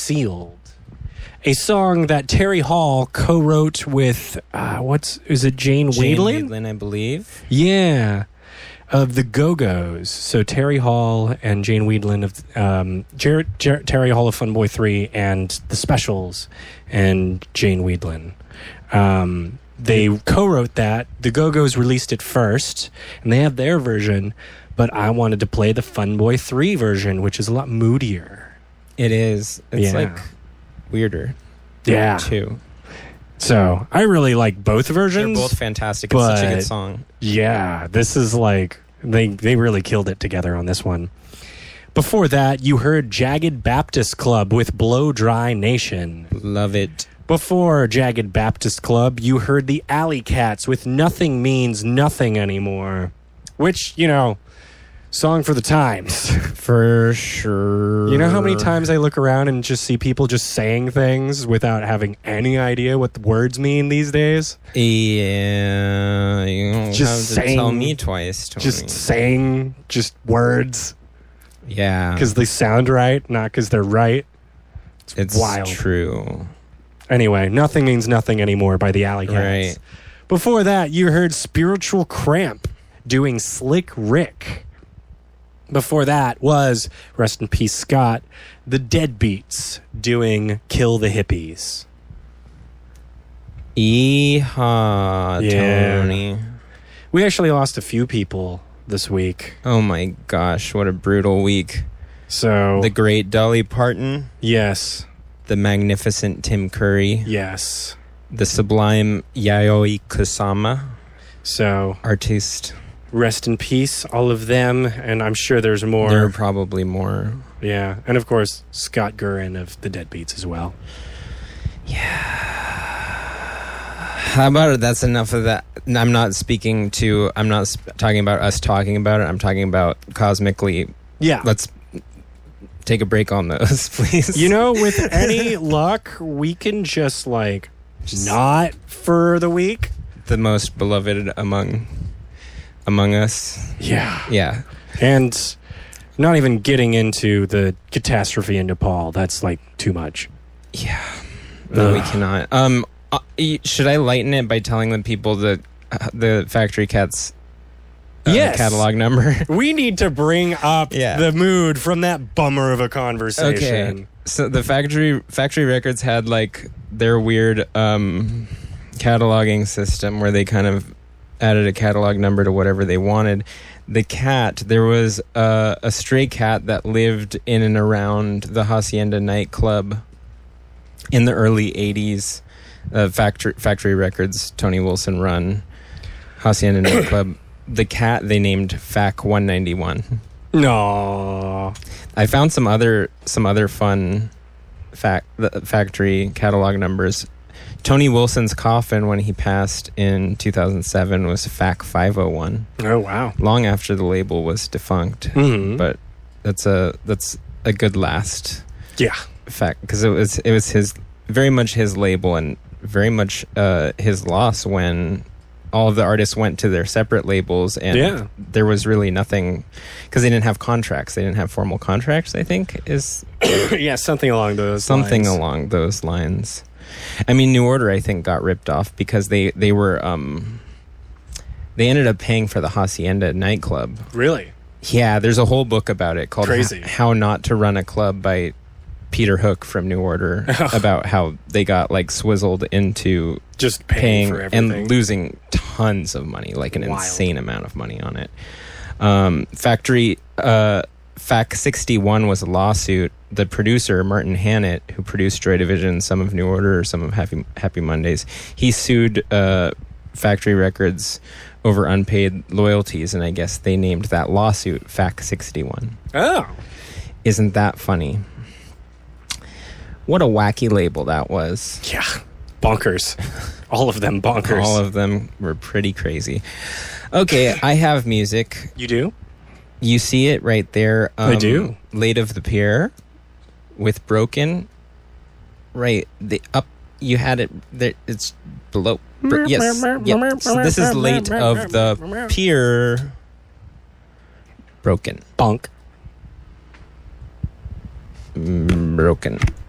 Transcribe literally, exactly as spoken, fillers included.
Sealed. A song that Terry Hall co-wrote with, uh, what's, is it Jane, Jane Wiedlin? Wiedlin, I believe. Yeah. Of the Go-Go's. So Terry Hall and Jane Wiedlin of, um, Jer- Jer- Terry Hall of Funboy three and The Specials and Jane Wiedlin. Um, they co-wrote that. The Go-Go's released it first, and they have their version, but I wanted to play the Funboy three version, which is a lot moodier. It is. It's Yeah. like weirder. Yeah. Too. So I really like both versions. They're both fantastic. It's such a but- good song. Yeah, this is like they they really killed it together on this one. Before that, you heard Jagged Baptist Club with Blow Dry Nation. Love it. Before Jagged Baptist Club, you heard the Alley Cats with Nothing Means Nothing Anymore, which, you know, song for the times. For sure. You know how many times I look around and just see people just saying things without having any idea what the words mean these days? Yeah, you don't Just have to saying- tell me twice, Tony. Just saying just words yeah, because they sound right, not because they're right. It's, it's wild. true. Anyway, Nothing Means Nothing Anymore by the Alley Cats. Right. Before that, you heard Spiritual Cramp doing Slick Rick. Before that was, rest in peace, Scott, the Deadbeats doing Kill the Hippies. Yeehaw, Yeah. Tony. We actually lost a few people this week. Oh my gosh, what a brutal week. So, The great Dolly Parton, yes, the magnificent Tim Curry, yes. the sublime Yayoi Kusama, So, artist. rest in peace, all of them, and I'm sure there's more. There are probably more. Yeah, and of course, Scott Gurin of the Deadbeats as well. How about it? That's enough of that. I'm not speaking to, I'm not sp- talking about us talking about it. I'm talking about cosmically. Yeah. Let's take a break on those, please. You know, with any luck, we can just, like, not for the week. The most beloved among among us. Yeah. Yeah. And not even getting into the catastrophe in Nepal. That's, like, too much. Yeah. No, we Ugh. cannot. Um, uh, y- should I lighten it by telling the people the uh, the Factory Cats uh, Yes. catalog number? We need to bring up Yeah. the mood from that bummer of a conversation. Okay. So the factory factory records had like their weird um, cataloging system where they kind of added a catalog number to whatever they wanted. The cat, there was uh, a stray cat that lived in and around the Hacienda nightclub in the early eighties. Uh, factory factory records, Tony Wilson run Hacienda nightclub. The cat they named F A C one ninety-one. No. I found some other some other fun fact the factory catalog numbers. Tony Wilson's coffin when he passed in two thousand seven was F A C five oh one. Oh, wow. Long after the label was defunct, Mm-hmm. but that's a that's a good last Yeah. fact because it was it was his very much his label and very much uh, his loss when all of the artists went to their separate labels and Yeah. there was really nothing because they didn't have contracts. They didn't have formal contracts, I think, is Yeah, something along those something lines. along those lines. I mean, New Order, I think, got ripped off because they, they were, um, they ended up paying for the Hacienda nightclub. Really? Yeah, there's a whole book about it called Crazy. H- How Not to Run a Club by Peter Hook from New Order about how they got like swizzled into Just paying, paying for everything. and losing tons of money, like an Wild. insane amount of money on it. Um, factory uh, F A C sixty-one was a lawsuit. The producer Martin Hannett, who produced Joy Division, some of New Order, some of Happy Happy Mondays, he sued uh, Factory Records over unpaid loyalties, and I guess they named that lawsuit F A C sixty-one. Oh. Isn't that funny? What a wacky label that was. Yeah. Bonkers. All of them bonkers. All of them were pretty crazy. Okay, I have music. You do? You see it right there. Um, I do. Late of the Pier with Broken. Right. The up. You had it there. It's below. Br- yes. Yep. So this is Late of the Pier. Broken. Bonk. Mm, Broken.